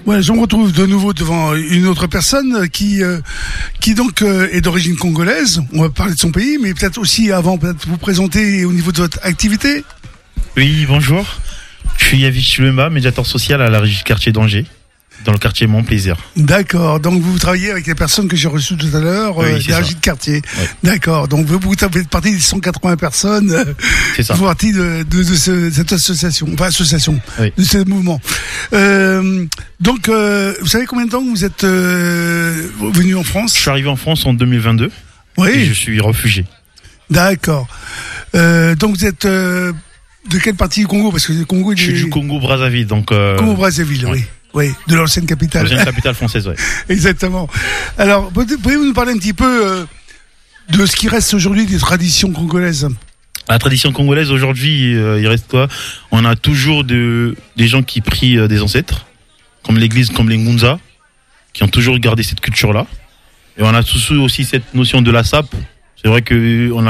Ouais, je me retrouve de nouveau devant une autre personne qui donc est d'origine congolaise. On va parler de son pays, mais peut-être aussi avant, peut-être vous présenter au niveau de votre activité. Oui, bonjour. Je suis Yavis Chulema, médiateur social à la régie quartier d'Angers, dans le quartier Mon Plaisir. D'accord. Donc vous travaillez avec les personnes que j'ai reçues tout à l'heure, Oui, des régies de quartier. Oui. D'accord. Donc vous faites partie des 180 personnes. C'est ça. Vous faites partie de cette association, Oui. de ce mouvement. Donc vous savez combien de temps que vous êtes venu en France? Je suis arrivé en France en 2022 et Oui. je suis réfugié. D'accord. Donc vous êtes de quelle partie du Congo? Parce que le Congo, Je suis du Congo-Brazzaville, donc Congo-Brazzaville, ouais. oui. Oui, de l'ancienne capitale. deuxième capitale française, ouais. Exactement. Alors, pouvez-vous nous parler un petit peu de ce qui reste aujourd'hui des traditions congolaises? La tradition congolaise aujourd'hui, il reste quoi? On a toujours des gens qui prient des ancêtres, comme l'église, comme les Ngunza, qui ont toujours gardé cette culture-là. Et on a tous aussi cette notion de la sape. C'est vrai que on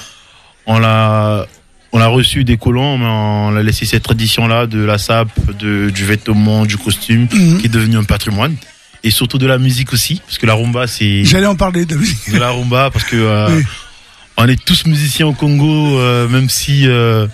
a reçu des colons, mais on a laissé cette tradition-là de la sape, du vêtement, du costume, qui est devenu un patrimoine. Et surtout de la musique aussi, parce que la rumba, c'est... J'allais en parler de musique. De la rumba, parce que Oui. on est tous musiciens au Congo, même si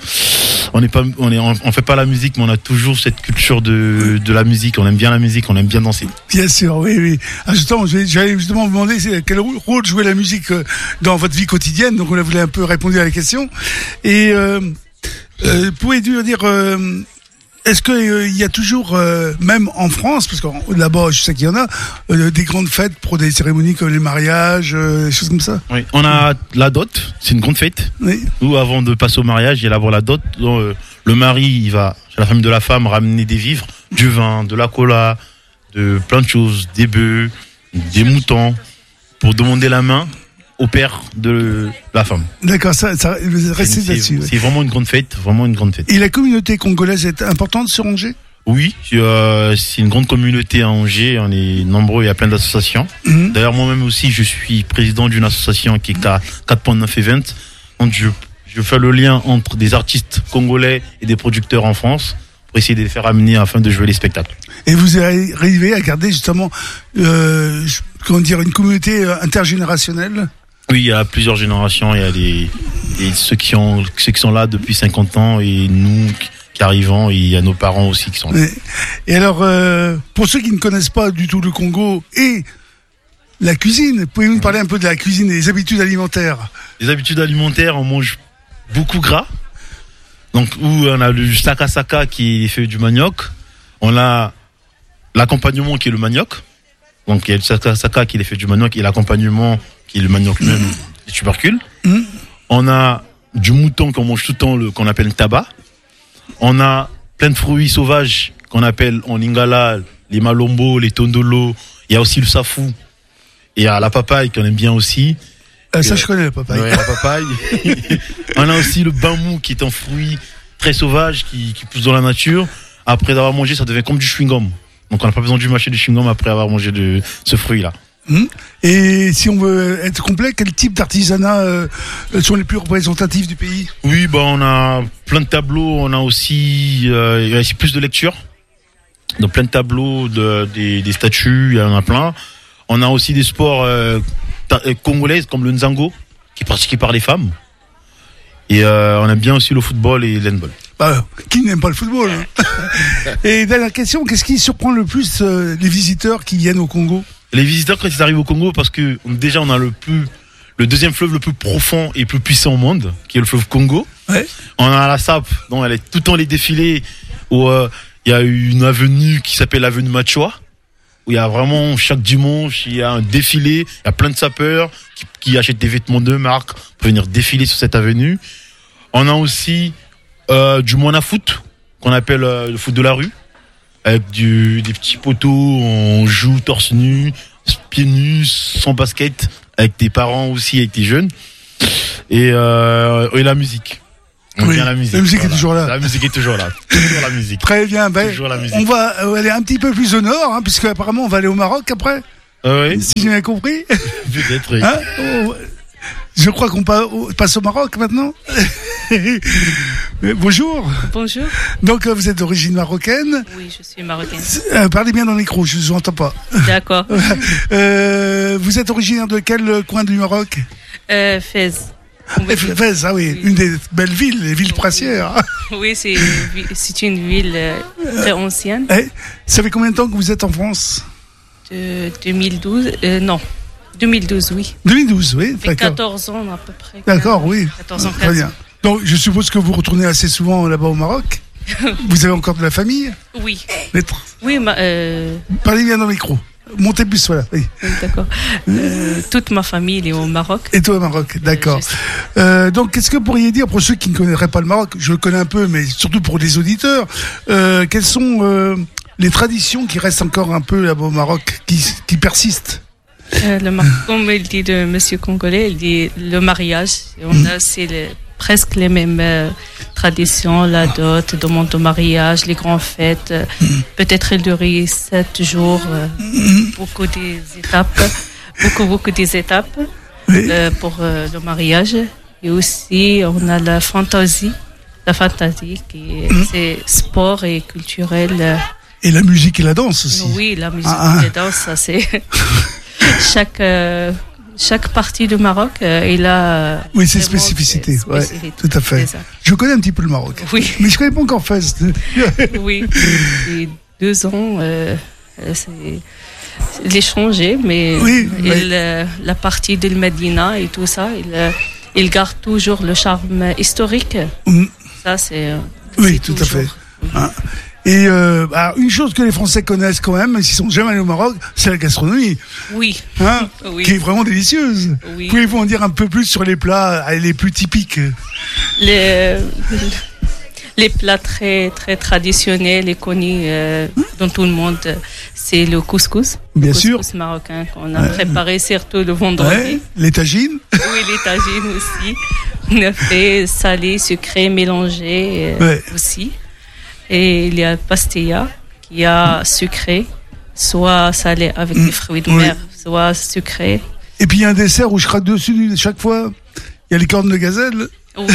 on fait pas la musique, mais on a toujours cette culture de la musique. On aime bien la musique, on aime bien danser. Bien sûr, oui, oui. Ah, justement, j'allais justement vous demander quel rôle jouait la musique dans votre vie quotidienne. Donc, on a voulu un peu répondre à la question. Et pouvez-vous dire, est-ce que il y a toujours, même en France, parce que là-bas, je sais qu'il y en a, des grandes fêtes pour des cérémonies comme les mariages, des choses comme ça? Oui. On a la dot, c'est une grande fête. Oui. Où avant de passer au mariage, il y a d'abord la dot. Donc, le mari, il va chez la famille de la femme ramener des vivres, du vin, de la cola, de plein de choses, des bœufs, des moutons, pour demander la main au père de la femme. D'accord, ça restez là-dessus. Oui. C'est vraiment une grande fête, vraiment une grande fête. Et la communauté congolaise est importante sur Angers? Oui, c'est une grande communauté à Angers, on est nombreux, il y a plein d'associations. D'ailleurs, moi-même aussi, je suis président d'une association qui est à 4.9 Events. Donc, je fais le lien entre des artistes congolais et des producteurs en France pour essayer de les faire amener afin de jouer les spectacles. Et vous arrivez à garder justement, une communauté intergénérationnelle? Oui, il y a plusieurs générations, il y a ceux qui sont là depuis 50 ans et nous qui arrivons, et il y a nos parents aussi qui sont là. Et alors, pour ceux qui ne connaissent pas du tout le Congo et la cuisine, pouvez-vous nous parler un peu de la cuisine et des habitudes alimentaires? Les habitudes alimentaires, on mange beaucoup gras. Donc, où on a le saka qui est fait du manioc. On a l'accompagnement qui est le manioc. Donc, il y a le saka qui est fait du manioc et l'accompagnement qui est le manioc lui-même, les tubercules. On a du mouton qu'on mange tout le temps, qu'on appelle le tabac. On a plein de fruits sauvages qu'on appelle en lingala, les malombo, les tondolo. Il y a aussi le safou. Et il y a la papaye qu'on aime bien aussi. Ça, je connais la papaye. Ouais, la papaye. On a aussi le bambou qui est un fruit très sauvage qui pousse dans la nature. Après avoir mangé, ça devient comme du chewing-gum. Donc on n'a pas besoin de mâcher du chewing-gum après avoir mangé de ce fruit-là. Et si on veut être complet, quel type d'artisanat sont les plus représentatifs du pays? Oui, on a plein de tableaux. On a aussi il y a aussi plus de lectures. Donc plein de tableaux, des statues, il y en a plein. On a aussi des sports congolaises comme le nzango, qui est pratiqué par les femmes. Et on aime bien aussi le football et l'handball. Qui n'aime pas le football, hein? Et dernière question, qu'est-ce qui surprend le plus les visiteurs qui viennent au Congo? Les visiteurs quand ils arrivent au Congo, parce que déjà on a le deuxième fleuve le plus profond et le plus puissant au monde, qui est le fleuve Congo. Ouais. On a la SAP, donc elle est tout le temps les défilés où il y a une avenue qui s'appelle l'avenue Machoa, où il y a vraiment chaque dimanche il y a un défilé, il y a plein de sapeurs qui achètent des vêtements de marque pour venir défiler sur cette avenue. On a aussi du Moana Foot qu'on appelle le foot de la rue, avec des petits poteaux, on joue torse nu, pieds nus, sans basket, avec des parents aussi, avec des jeunes, et la musique. Oui, la musique. La musique est toujours là. La musique est toujours là. Toujours la musique. Très bien. Toujours la musique. On va aller un petit peu plus au nord, hein, puisque apparemment on va aller au Maroc après. Oui. Si j'ai bien compris. Peut-être. Oui. Hein, Je crois qu'on passe au Maroc maintenant. Bonjour. Bonjour. Donc vous êtes d'origine marocaine. Oui, je suis marocaine. Parlez bien dans le micro, je ne vous entends pas. D'accord. Vous êtes originaire de quel coin du Maroc? Fès. Fès, ah oui, une des belles villes, les villes princières. Oui, c'est une ville très ancienne. Ça fait combien de temps que vous êtes en France? De 2012, non. 2012, oui. 2012, oui, d'accord. 14 ans à peu près. D'accord, oui. 14 ans, très bien. Donc, je suppose que vous retournez assez souvent là-bas au Maroc. Vous avez encore de la famille? Oui. Oui, parlez bien dans le micro. Montez plus, voilà. Oui. D'accord. Toute ma famille est au Maroc. Et toi au Maroc, d'accord. Donc, qu'est-ce que vous pourriez dire pour ceux qui ne connaîtraient pas le Maroc? Je le connais un peu, mais surtout pour les auditeurs. Quelles sont les traditions qui restent encore un peu là-bas au Maroc, qui persistent? Comme il dit le monsieur congolais, il dit le mariage. C'est presque les mêmes traditions, la dot, demande au mariage, les grandes fêtes. Peut-être il durait 7 jours, beaucoup des étapes, beaucoup des étapes pour le mariage. Et aussi, on a la fantaisie qui c'est sport et culturel. Et la musique et la danse aussi. Oui, la musique et la danse, ça c'est chaque partie du Maroc, il a oui, ses spécificités. Ouais, tout à fait. Je connais un petit peu le Maroc. Oui. Mais je connais pas encore Fès. Oui. Et 2 ans, il est changé, mais la partie de Medina et tout ça, il garde toujours le charme historique. Ça, c'est oui, tout à fait. Et une chose que les Français connaissent quand même, s'ils sont jamais allés au Maroc, c'est la gastronomie. Oui. Oui. Qui est vraiment délicieuse. Oui. Pouvez-vous en dire un peu plus sur les plats les plus typiques? Les plats très très traditionnels et connus dans tout le monde, c'est le couscous. Bien sûr. Le couscous marocain qu'on a préparé surtout le vendredi. Les tagines. Oui, les tagines aussi. On a fait salé, sucré, mélangé aussi. Et il y a pastilla qui a sucré, soit salé avec des fruits de mer, soit sucré. Et puis il y a un dessert où je craque dessus chaque fois. Il y a les cornes de gazelle. Oui.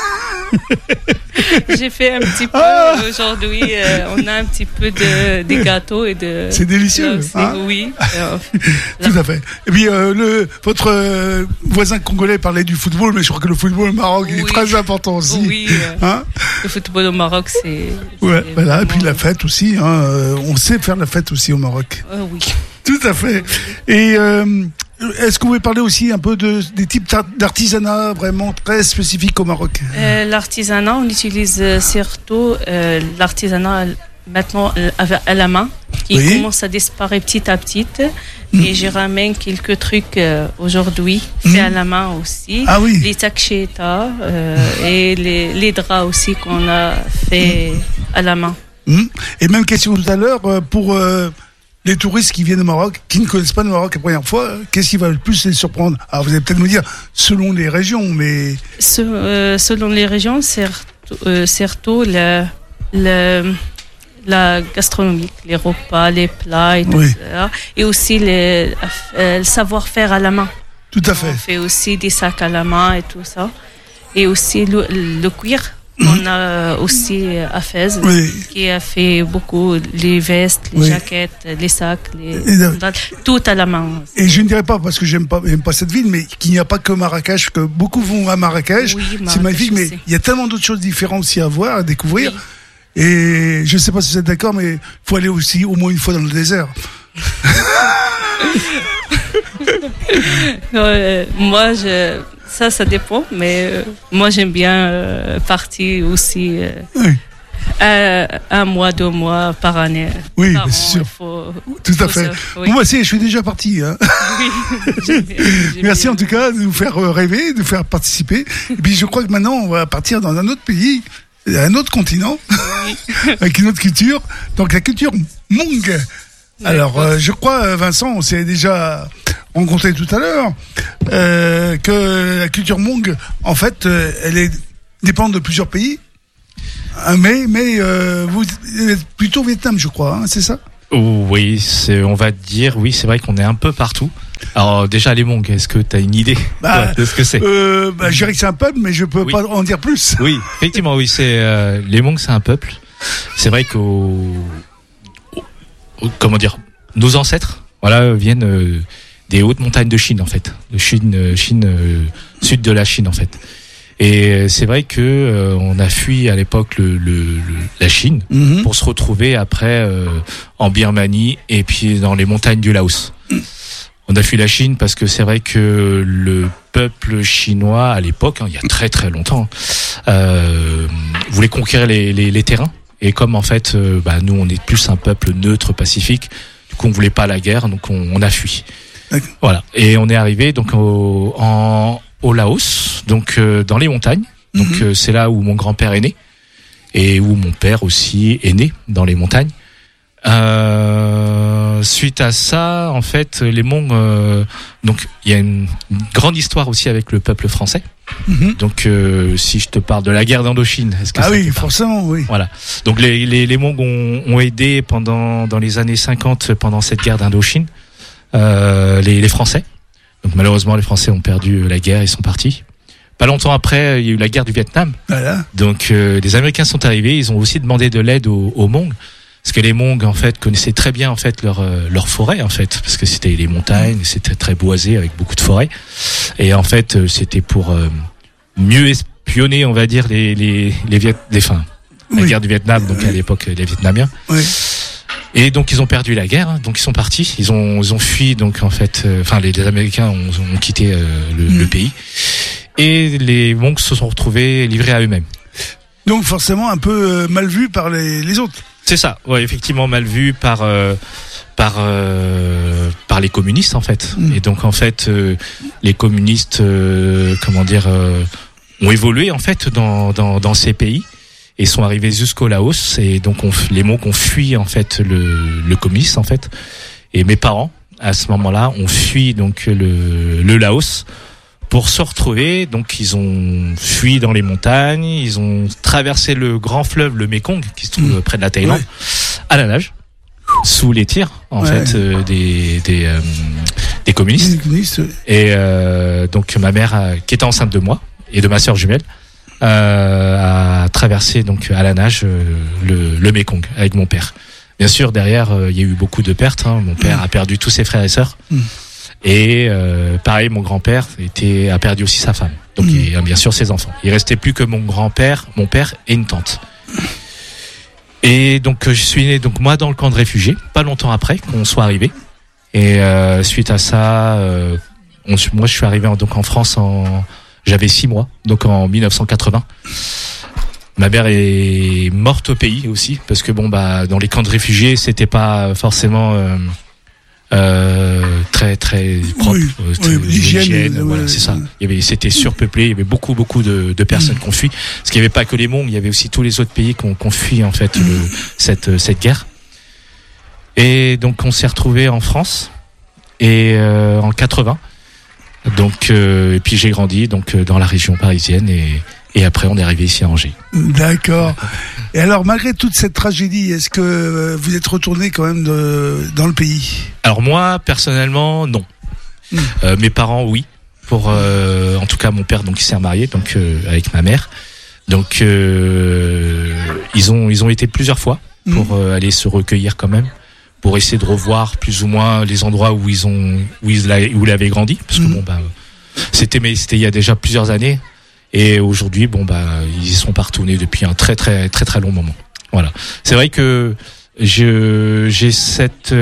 J'ai fait un petit peu aujourd'hui. On a un petit peu des gâteaux et de. C'est délicieux. Oui. Tout à fait. Et puis votre voisin congolais parlait du football, mais je crois que le football au Maroc il est très important aussi. Oui. Le football au Maroc, c'est. Ouais. Voilà. Et puis la fête aussi. On sait faire la fête aussi au Maroc. Oui. Tout à fait. Et est-ce que vous pouvez parler aussi un peu des types d'artisanat vraiment très spécifiques au Maroc? L'artisanat, on utilise surtout l'artisanat maintenant à la main, qui commence à disparaître petit à petit. Et je ramène quelques trucs aujourd'hui, faits à la main aussi. Ah oui. Les taksheta et les draps aussi qu'on a fait à la main. Et même question tout à l'heure, pour les touristes qui viennent au Maroc, qui ne connaissent pas le Maroc la première fois, qu'est-ce qui va le plus les surprendre? Alors vous allez peut-être me dire, selon les régions, mais... Selon les régions, surtout la gastronomie, les repas, les plats et tout ça. Et aussi le savoir-faire à la main. Tout à fait. On fait aussi des sacs à la main et tout ça. Et aussi le cuir. On a aussi à Fès qui a fait beaucoup les vestes, les jaquettes, les sacs, tout à la main. Et je ne dirais pas parce que j'aime pas cette ville, mais qu'il n'y a pas que Marrakech, que beaucoup vont à Marrakech. C'est magnifique, mais il y a tellement d'autres choses différentes aussi à voir, à découvrir. Oui. Et je ne sais pas si vous êtes d'accord, mais il faut aller aussi au moins une fois dans le désert. Moi, ça dépend, mais moi j'aime bien partir aussi 1 mois, 2 mois par année. Oui, bien sûr. Tout à fait. Moi aussi, je suis déjà parti. Oui, merci en tout cas de nous faire rêver, de nous faire participer. Et puis je crois que maintenant, on va partir dans un autre pays, un autre continent, avec une autre culture. Donc la culture Hmong. Alors, je crois, Vincent, on s'est déjà rencontré tout à l'heure, que la culture Hmong, en fait, elle dépend de plusieurs pays. Mais vous êtes plutôt Vietnam, je crois, c'est ça? Oui, on va dire, oui, c'est vrai qu'on est un peu partout. Alors déjà les Hmongs, est-ce que tu as une idée de ce que c'est? Je dirais que c'est un peuple, mais je peux Oui. pas en dire plus. Oui, effectivement, oui, c'est les Hmongs, c'est un peuple. C'est vrai comment dire, nos ancêtres, voilà, viennent des hautes montagnes de Chine en fait, de Chine, sud de la Chine en fait. Et c'est vrai que on a fui à l'époque la Chine pour se retrouver après en Birmanie et puis dans les montagnes du Laos. On a fui la Chine parce que c'est vrai que le peuple chinois à l'époque, il y a très très longtemps, voulait conquérir les terrains. Et comme en fait, nous on est plus un peuple neutre, pacifique, du coup on voulait pas la guerre, donc on a fui. D'accord. Voilà. Et on est arrivé donc au Laos, donc dans les montagnes. Donc c'est là où mon grand-père est né et où mon père aussi est né, dans les montagnes. Suite à ça, en fait, les Hmongs, donc il y a une grande histoire aussi avec le peuple français. Donc si je te parle de la guerre d'Indochine, est-ce que ça Ah te oui, parle? forcément, oui. Voilà. Donc les Hmongs ont aidé dans les années 50 pendant cette guerre d'Indochine les Français. Donc malheureusement les Français ont perdu la guerre, ils sont partis. Pas longtemps après, il y a eu la guerre du Vietnam. Voilà. Donc les Américains sont arrivés, ils ont aussi demandé de l'aide aux Hmongs. Parce que les Hmongs en fait connaissaient très bien en fait leur forêt en fait, parce que c'était les montagnes, c'était très boisé avec beaucoup de forêts. Et en fait c'était pour mieux espionner, on va dire la guerre du Vietnam, donc à l'époque les Vietnamiens. Oui. Et donc ils ont perdu la guerre, donc ils sont partis, ils ont fui, donc en fait, les Américains ont quitté le pays, et les Hmongs se sont retrouvés livrés à eux-mêmes. Donc forcément un peu mal vu par les autres. C'est ça, ouais, effectivement mal vu par les communistes en fait. Et donc en fait les communistes ont évolué en fait dans ces pays et sont arrivés jusqu'au Laos, et donc les Hmongs ont fui en fait le communisme en fait. Et mes parents à ce moment-là ont fui donc le Laos pour se retrouver. Donc ils ont fui dans les montagnes, ils ont traversé le grand fleuve, le Mékong, qui se trouve près de la Thaïlande, à la nage, sous les tirs en fait des communistes. Et donc ma mère, qui était enceinte de moi et de ma sœur jumelle, a traversé donc à la nage le Mékong avec mon père. Bien sûr, derrière il y a eu beaucoup de pertes. Mon père a perdu tous ses frères et sœurs. Et pareil, mon grand-père a perdu aussi sa femme. Donc et bien sûr ses enfants. Il restait plus que mon grand-père, mon père et une tante. Et donc je suis né donc moi dans le camp de réfugiés, pas longtemps après qu'on soit arrivé. Et suite à ça, moi je suis arrivé donc en France j'avais 6 mois, donc en 1980. Ma mère est morte au pays aussi, parce que dans les camps de réfugiés, c'était pas forcément très très propre. L'hygiène, voilà, c'est ça. C'était surpeuplé, il y avait beaucoup de personnes qui ont fui. Parce qu'il n'y avait pas que les Hmongs, il y avait aussi tous les autres pays qui ont fui en fait cette guerre. Et donc on s'est retrouvés en France et en 80. Donc et puis j'ai grandi donc dans la région parisienne et après on est arrivé ici à Angers. D'accord. Et alors malgré toute cette tragédie, est-ce que vous êtes retourné quand même dans le pays? Alors moi personnellement non. Mes parents oui. Pour en tout cas mon père donc il s'est remarié donc avec ma mère. Donc ils ont été plusieurs fois pour aller se recueillir quand même, pour essayer de revoir plus ou moins les endroits où il avait grandi, parce que c'était il y a déjà plusieurs années, et aujourd'hui ils y sont pas retournés depuis un très très très très long moment. Voilà. C'est vrai que j'ai cette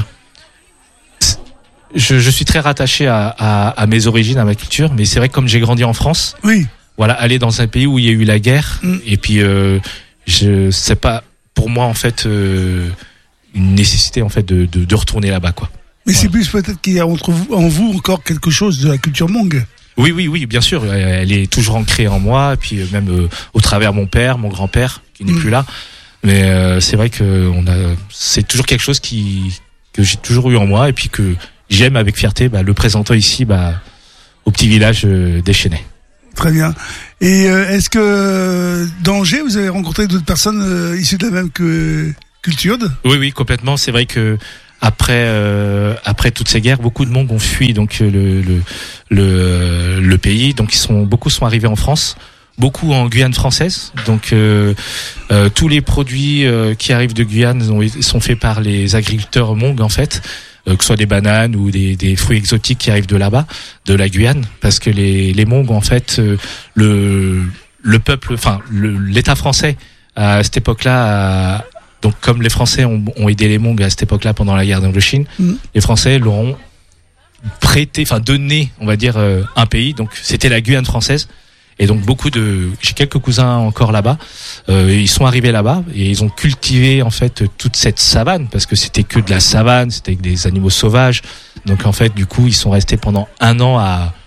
je suis très rattaché à mes origines, à ma culture, mais c'est vrai que comme j'ai grandi en France, voilà, aller dans un pays où il y a eu la guerre, et puis c'est pas pour moi en fait une nécessité en fait de retourner là-bas quoi. Mais c'est plus peut-être qu'il y a en vous encore quelque chose de la culture Hmong. Oui, bien sûr, elle est toujours ancrée en moi, et puis même au travers mon père, mon grand-père qui n'est plus là. Mais c'est vrai que c'est toujours quelque chose que j'ai toujours eu en moi, et puis que j'aime avec fierté le présentant ici au petit village d'Échenay. Très bien. Et est-ce que dans Angers, vous avez rencontré d'autres personnes issues de la même culture. Oui, complètement. C'est vrai que après toutes ces guerres, beaucoup de Hmongs ont fui donc le pays. Donc beaucoup sont arrivés en France, beaucoup en Guyane française. Donc tous les produits qui arrivent de Guyane sont faits par les agriculteurs Hmongs en fait. Que ce soit des bananes ou des fruits exotiques qui arrivent de là-bas, de la Guyane, parce que les Hmongs en fait le peuple, enfin l'État français à cette époque-là, donc comme les Français ont aidé les Hmongs à cette époque-là pendant la guerre d'Indochine, les Français leur ont prêté, enfin donné, on va dire un pays. Donc c'était la Guyane française. Et donc j'ai quelques cousins encore là-bas. Ils sont arrivés là-bas et ils ont cultivé en fait toute cette savane parce que c'était que de la savane, c'était avec des animaux sauvages. Donc en fait, du coup, ils sont restés pendant 1 an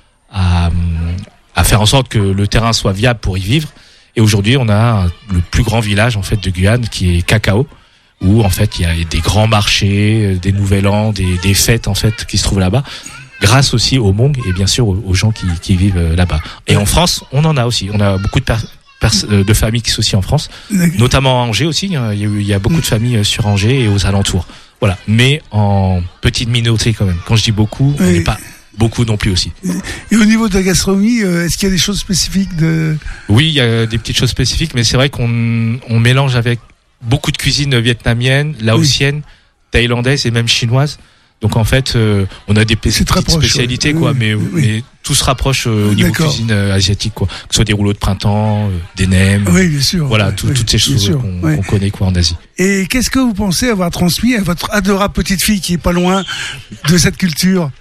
à faire en sorte que le terrain soit viable pour y vivre. Et aujourd'hui, on a le plus grand village en fait de Guyane qui est Cacao, où en fait il y a des grands marchés, des Nouvel An, des fêtes en fait qui se trouvent là-bas. Grâce aussi aux Hmongs et bien sûr aux gens qui vivent là-bas. Et en France, on en a aussi. On a beaucoup de familles qui sont aussi en France, notamment à Angers aussi. Il y a beaucoup de familles sur Angers et aux alentours. Voilà, mais en petite minorité quand même. Quand je dis beaucoup, on n'est pas beaucoup non plus aussi. Et au niveau de la gastronomie, est-ce qu'il y a des choses spécifiques de... Oui, il y a des petites choses spécifiques, mais c'est vrai qu'on mélange avec beaucoup de cuisine vietnamienne, laotienne, thaïlandaise et même chinoise. Donc en fait, on a des petites spécialités, quoi, mais tout se rapproche au niveau cuisine asiatique, quoi. Que ce soit des rouleaux de printemps, des nems. Oui, bien sûr. Voilà, toutes ces choses qu'on connaît, quoi, en Asie. Et qu'est-ce que vous pensez avoir transmis à votre adorable petite fille qui est pas loin de cette culture?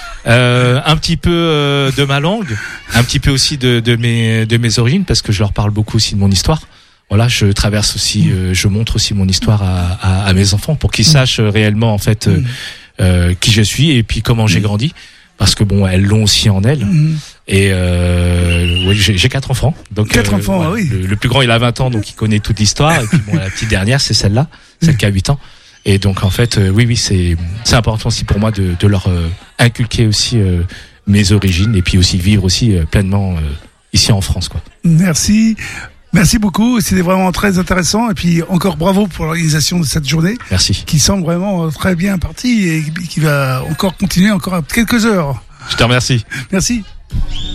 Un petit peu de ma langue, un petit peu aussi de mes origines, parce que je leur parle beaucoup aussi de mon histoire. Voilà, je traverse aussi, je montre aussi mon histoire à mes enfants pour qu'ils sachent réellement en fait qui je suis et puis comment j'ai grandi, parce que bon, elles l'ont aussi en elles. Et oui, j'ai 4 enfants. Donc 4 enfants, voilà, oui. Le plus grand il a 20 ans, donc il connaît toute l'histoire. Et puis bon, la petite dernière c'est celle-là, celle qui a 8 ans. Et donc en fait, oui, c'est important aussi pour moi de leur inculquer aussi mes origines et puis aussi vivre aussi pleinement ici en France, quoi. Merci beaucoup, c'était vraiment très intéressant et puis encore bravo pour l'organisation de cette journée. Merci. Qui semble vraiment très bien partie et qui va encore continuer encore quelques heures. Je te remercie. Merci.